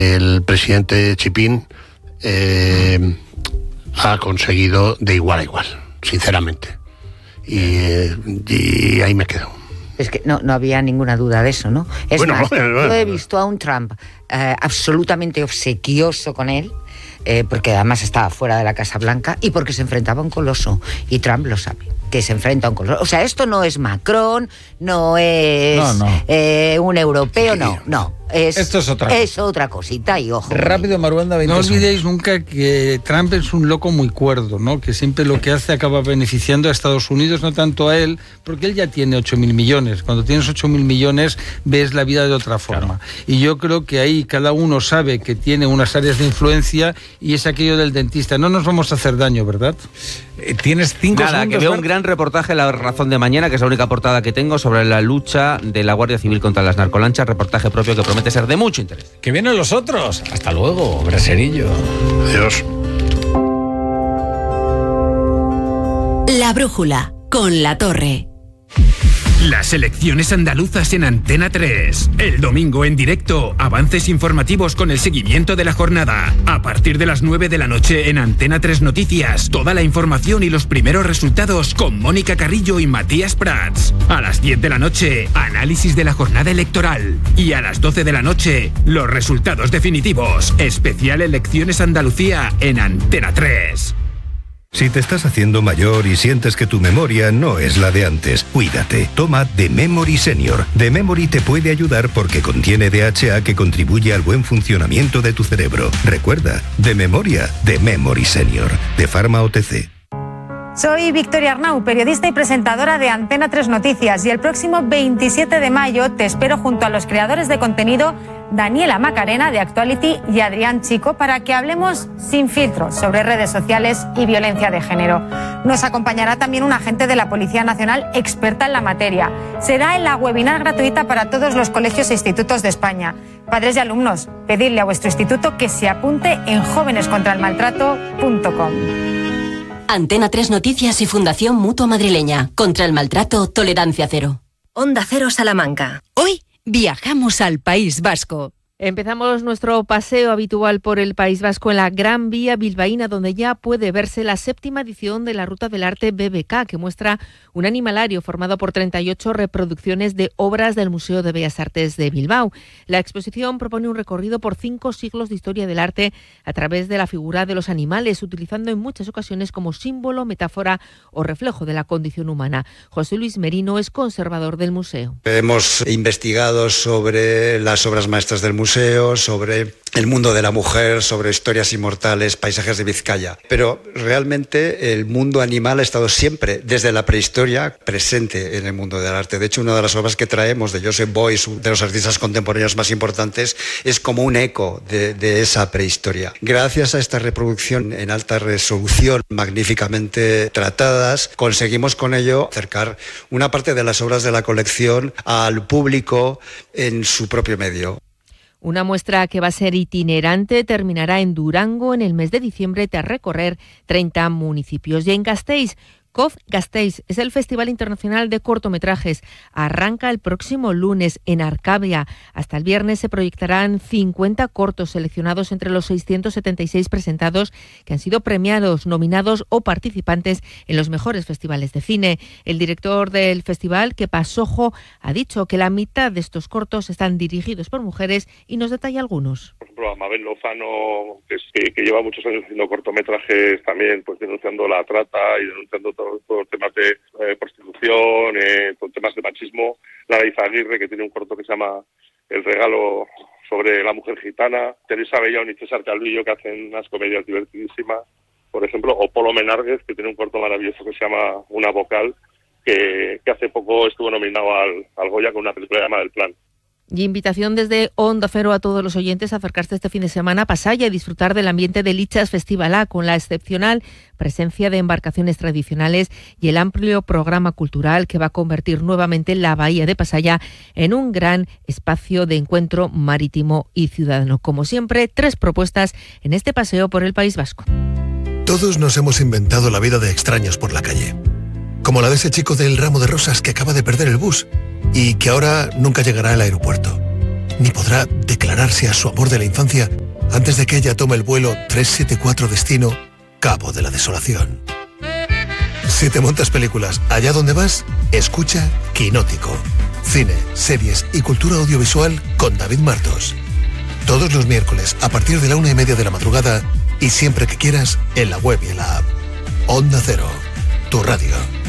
El presidente Xi Jinping ha conseguido de igual a igual, sinceramente. Y ahí me quedo. Es que no había ninguna duda de eso, ¿no? Es más, yo he visto a un Trump absolutamente obsequioso con él, porque además estaba fuera de la Casa Blanca y porque se enfrentaba a un coloso. Y Trump lo sabe, que se enfrenta a un coloso. O sea, esto no es Macron, no es un europeo, no. Esto es otra cosita y ojo. Rápido, Maruenda, 20 No olvidéis nunca que Trump es un loco muy cuerdo, ¿no? Que siempre lo que hace acaba beneficiando a Estados Unidos, no tanto a él, porque él ya tiene 8.000 millones. Cuando tienes 8.000 millones ves la vida de otra forma. Claro. Y yo creo que ahí cada uno sabe que tiene unas áreas de influencia y es aquello del dentista. No nos vamos a hacer daño, ¿verdad? Tienes 5 segundos. Que veo un gran reportaje en La Razón de Mañana, que es la única portada que tengo, sobre la lucha de la Guardia Civil contra las narcolanchas. Reportaje propio que promete ser de mucho interés. Que vienen los otros. Hasta luego, Braserillo. Adiós. La Brújula, con La Torre. Las elecciones andaluzas en Antena 3. El domingo en directo, avances informativos con el seguimiento de la jornada. A partir de las 9 de la noche en Antena 3 Noticias, toda la información y los primeros resultados con Mónica Carrillo y Matías Prats. A las 10 de la noche, análisis de la jornada electoral. Y a las 12 de la noche, los resultados definitivos. Especial Elecciones Andalucía en Antena 3. Si te estás haciendo mayor y sientes que tu memoria no es la de antes, cuídate. Toma The Memory Senior. The Memory te puede ayudar porque contiene DHA que contribuye al buen funcionamiento de tu cerebro. Recuerda, de memoria, The Memory Senior, de Pharma OTC. Soy Victoria Arnau, periodista y presentadora de Antena 3 Noticias, y el próximo 27 de mayo te espero junto a los creadores de contenido Daniela Macarena de Actuality y Adrián Chico para que hablemos sin filtros sobre redes sociales y violencia de género. Nos acompañará también un agente de la Policía Nacional experta en la materia. Será en la webinar gratuita para todos los colegios e institutos de España. Padres y alumnos, pedidle a vuestro instituto que se apunte en jovenescontraelmaltrato.com. Antena 3 Noticias y Fundación Mutua Madrileña. Contra el maltrato, tolerancia cero. Onda Cero Salamanca. Hoy viajamos al País Vasco. Empezamos nuestro paseo habitual por el País Vasco en la Gran Vía bilbaína, donde ya puede verse la 7ª edición de la Ruta del Arte BBK, que muestra un animalario formado por 38 reproducciones de obras del Museo de Bellas Artes de Bilbao. La exposición propone un recorrido por 5 siglos de historia del arte a través de la figura de los animales, utilizando en muchas ocasiones como símbolo, metáfora o reflejo de la condición humana. José Luis Merino es conservador del museo. Hemos investigado sobre las obras maestras del museo, sobre el mundo de la mujer, sobre historias inmortales, paisajes de Vizcaya. Pero realmente el mundo animal ha estado siempre, desde la prehistoria, presente en el mundo del arte. De hecho, una de las obras que traemos de Joseph Beuys, de los artistas contemporáneos más importantes, es como un eco de esa prehistoria. Gracias a esta reproducción en alta resolución, magníficamente tratadas, conseguimos con ello acercar una parte de las obras de la colección al público en su propio medio. Una muestra que va a ser itinerante terminará en Durango en el mes de diciembre tras recorrer 30 municipios. Y en Gasteiz, COF Gasteiz es el Festival Internacional de Cortometrajes. Arranca el próximo lunes en Arcabia. Hasta el viernes se proyectarán 50 cortos seleccionados entre los 676 presentados que han sido premiados, nominados o participantes en los mejores festivales de cine. El director del festival, Kepa Sojo, ha dicho que la mitad de estos cortos están dirigidos por mujeres y nos detalla algunos. Por ejemplo, a Mabel Lozano, que lleva muchos años haciendo cortometrajes también, pues denunciando la trata y denunciando todos temas de prostitución, con temas de machismo. Lara Izaguirre, que tiene un corto que se llama El regalo sobre la mujer gitana. Teresa Bellón y César Calvillo, que hacen unas comedias divertidísimas, por ejemplo. O Polo Menárguez, que tiene un corto maravilloso que se llama Una vocal, que hace poco estuvo nominado al Goya con una película llamada El plan. Y invitación desde Onda Cero a todos los oyentes a acercarse este fin de semana a Pasaya y disfrutar del ambiente de Lichas Festivalá, con la excepcional presencia de embarcaciones tradicionales y el amplio programa cultural que va a convertir nuevamente la bahía de Pasaya en un gran espacio de encuentro marítimo y ciudadano. Como siempre, 3 propuestas en este paseo por el País Vasco. Todos nos hemos inventado la vida de extraños por la calle. Como la de ese chico del ramo de rosas que acaba de perder el bus y que ahora nunca llegará al aeropuerto. ni podrá declararse a su amor de la infancia antes de que ella tome el vuelo 374 destino Cabo de la Desolación. Si te montas películas allá donde vas, escucha Quinótico. Cine, series y cultura audiovisual con David Martos. Todos los miércoles a partir de la 1:30 de la madrugada y siempre que quieras en la web y en la app. Onda Cero, tu radio.